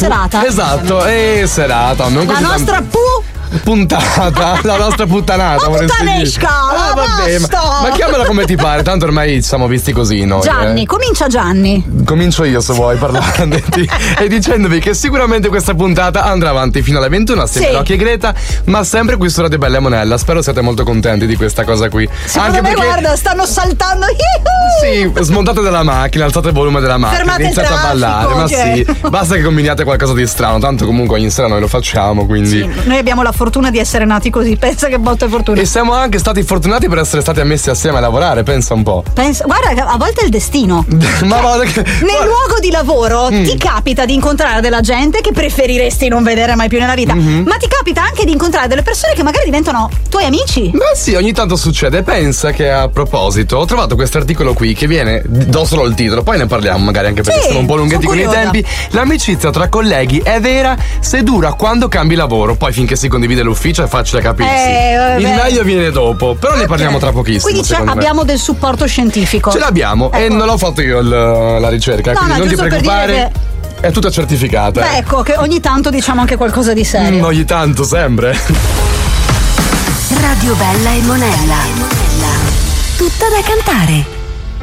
serata. Esatto, serata. Non La così nostra puntata, la nostra puttanata. La puttanesca, vabbè, ma chiamala come ti pare, tanto ormai ci siamo visti così noi. Gianni, comincia Gianni. Comincio io se vuoi parlandovi e dicendovi che sicuramente questa puntata andrà avanti fino alle 21 assieme a Rocky e Greta, ma sempre qui su Radio Bella e Monella. Spero siate molto contenti di questa cosa qui. Secondo me, guarda, stanno saltando. Sì, smontate dalla macchina, alzate il volume della macchina, fermate iniziate a ballare, ma sì, basta che combiniate qualcosa di strano, tanto comunque ogni sera noi lo facciamo, quindi sì, noi abbiamo la fortuna di essere nati così, pensa che botta fortuna. E siamo anche stati fortunati per essere stati ammessi assieme a lavorare, pensa un po'. Guarda che a volte è il destino. Ma nel luogo di lavoro ti capita di incontrare della gente che preferiresti non vedere mai più nella vita, ma ti capita anche di incontrare delle persone che magari diventano tuoi amici. Ma sì, ogni tanto succede. Pensa che a proposito ho trovato questo articolo qui che viene, do solo il titolo, poi ne parliamo magari anche perché sono un po' lunghetti con i tempi. L'amicizia tra colleghi è vera se dura quando cambi lavoro, poi finché si condivide l'ufficio è facile capirsi. Il meglio viene dopo, però ne parliamo tra pochissimo. Quindi abbiamo del supporto scientifico. Ce l'abbiamo, ecco. E non l'ho fatto io la ricerca, quindi non ti preoccupare. È tutta certificata. Beh, ecco, che ogni tanto diciamo anche qualcosa di serio. Ogni tanto, sempre. Radio Bella e Monella. Tutta da cantare.